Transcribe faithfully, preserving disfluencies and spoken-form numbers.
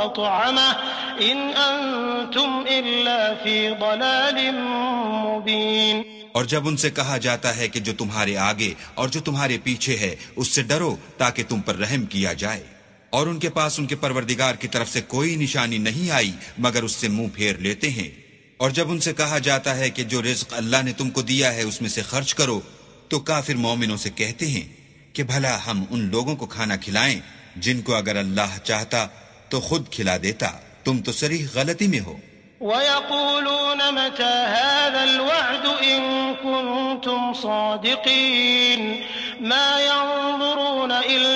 अतअमह इन अंतुम इल्ला फी दलालिम मुबीन। और जब उनसे कहा जाता है कि जो तुम्हारे आगे और जो तुम्हारे पीछे है उससे डरो ताकि तुम पर रहम किया जाए, और उनके पास उनके परवरदिगार की तरफ से कोई निशानी नहीं आई मगर उससे मुंह फेर लेते हैं। और जब उनसे कहा जाता है कि जो रिज्क अल्लाह ने तुमको दिया है उसमें से खर्च करो, तो काफिर मोमिनों से कहते हैं कि भला हम उन लोगों को खाना खिलाएं जिनको अगर अल्लाह चाहता तो खुद खिला देता, तुम तो सरीह गलती में हो। वयक़ूलून मता हाज़ल वअद इन कुन्तुम सादिक़ीन मा यंज़ुरून